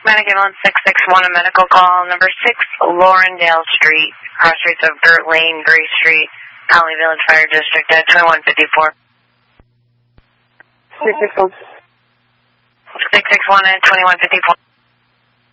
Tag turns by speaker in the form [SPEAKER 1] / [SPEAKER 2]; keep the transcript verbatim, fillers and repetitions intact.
[SPEAKER 1] Medic ambulance six six one, a medical call, number six, Laurendale Street, cross streets of Burt Lane, Gray Street, Alley Village Fire District at twenty-one fifty-four.
[SPEAKER 2] six six one.
[SPEAKER 1] six six one at twenty-one fifty-four.